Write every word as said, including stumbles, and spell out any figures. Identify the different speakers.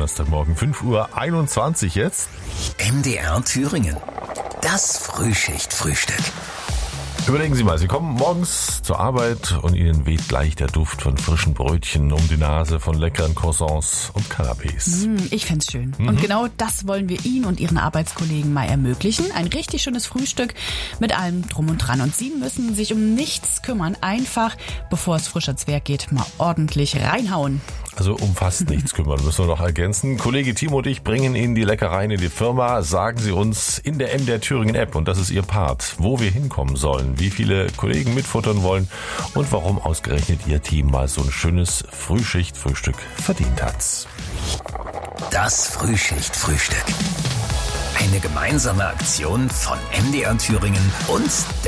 Speaker 1: Donnerstagmorgen, fünf Uhr einundzwanzig jetzt.
Speaker 2: M D R Thüringen. Das Frühschicht-Frühstück.
Speaker 1: Überlegen Sie mal, Sie kommen morgens zur Arbeit und Ihnen weht gleich der Duft von frischen Brötchen um die Nase, von leckeren Croissants und Canapés.
Speaker 3: Mm, ich fänd's schön.
Speaker 1: Mhm.
Speaker 3: Und genau das wollen wir Ihnen und Ihren Arbeitskollegen mal ermöglichen. Ein richtig schönes Frühstück mit allem Drum und Dran. Und Sie müssen sich um nichts kümmern. Einfach, bevor es frisch ans Werk geht, mal ordentlich reinhauen.
Speaker 1: Also um fast nichts kümmern, müssen wir noch ergänzen. Kollege Timo und ich bringen Ihnen die Leckereien in die Firma. Sagen Sie uns in der M D R Thüringen App, und das ist Ihr Part, wo wir hinkommen sollen, wie viele Kollegen mitfuttern wollen und warum ausgerechnet Ihr Team mal so ein schönes Frühschicht-Frühstück verdient hat.
Speaker 2: Das Frühschicht-Frühstück. Eine gemeinsame Aktion von M D R Thüringen und